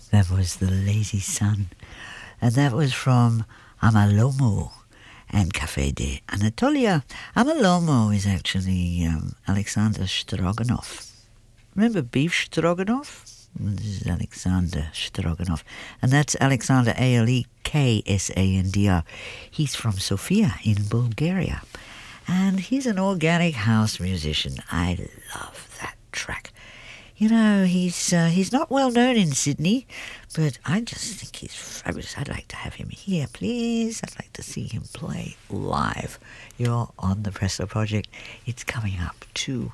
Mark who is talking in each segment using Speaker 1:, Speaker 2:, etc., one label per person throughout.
Speaker 1: That was The Lazy Sun. And that was from Amalomo and Café de Anatolia. Amalomo is actually Alexander Stroganov. Remember beef stroganoff? This is Alexander Stroganov. And that's Alexander Aleksandr. He's from Sofia in Bulgaria. And he's an organic house musician. I love that track. You know, he's not well known in Sydney, but I just think he's fabulous. I'd like to have him here, please. I'd like to see him play live. You're on the Presto Project. It's coming up to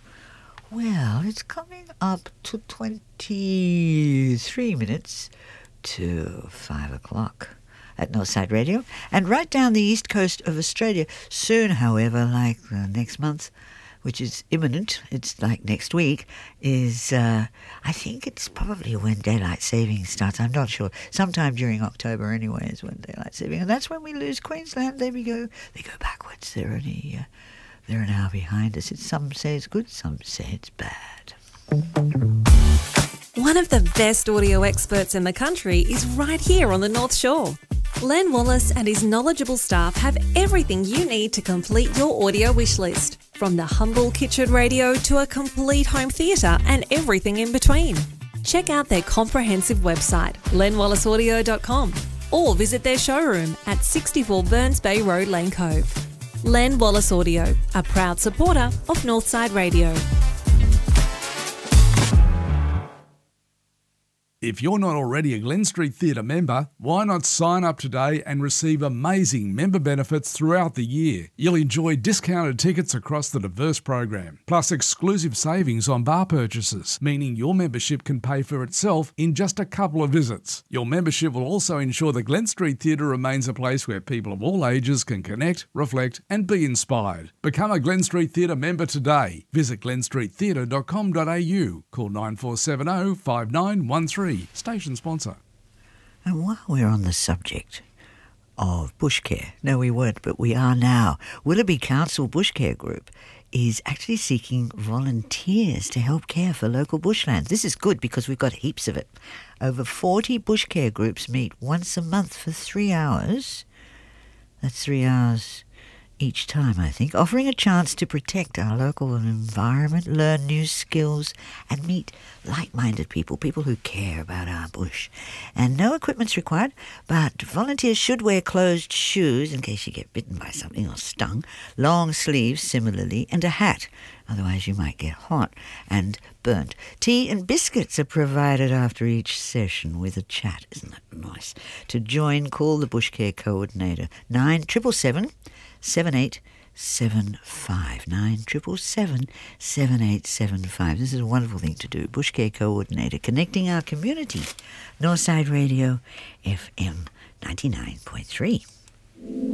Speaker 1: 23 minutes to 5 o'clock at Northside Radio. And right down the east coast of Australia, soon, however, like next month, which is imminent, it's like next week, is, I think it's probably when daylight saving starts. I'm not sure. Sometime during October anyway is when daylight saving. And that's when we lose Queensland. They go backwards. They're an hour behind us. Some say it's good, some say it's bad.
Speaker 2: One of the best audio experts in the country is right here on the North Shore. Len Wallace and his knowledgeable staff have everything you need to complete your audio wish list, from the humble kitchen radio to a complete home theatre and everything in between. Check out their comprehensive website, lenwallaceaudio.com, or visit their showroom at 64 Burns Bay Road, Lane Cove. Len Wallace Audio, a proud supporter of Northside Radio.
Speaker 3: If you're not already a Glen Street Theatre member, why not sign up today and receive amazing member benefits throughout the year? You'll enjoy discounted tickets across the diverse program, plus exclusive savings on bar purchases, meaning your membership can pay for itself in just a couple of visits. Your membership will also ensure the Glen Street Theatre remains a place where people of all ages can connect, reflect and be inspired. Become a Glen Street Theatre member today. Visit glenstreettheatre.com.au. Call 9470 5913. Station sponsor.
Speaker 1: And while we're on the subject of bushcare, no we weren't, but we are now, Willoughby Council Bushcare Group is actually seeking volunteers to help care for local bushlands. This is good because we've got heaps of it. Over 40 bushcare groups meet once a month for 3 hours. That's 3 hours each time, I think, offering a chance to protect our local environment, learn new skills, and meet like-minded people who care about our bush. And no equipment's required, but volunteers should wear closed shoes in case you get bitten by something or stung, long sleeves similarly, and a hat. Otherwise you might get hot and burnt. Tea and biscuits are provided after each session with a chat. Isn't that nice? To join, call the Bushcare Coordinator, 9777 7875. 9777 7875. This is a wonderful thing to do. Bushcare Coordinator, connecting our community. Northside Radio, FM 99.3.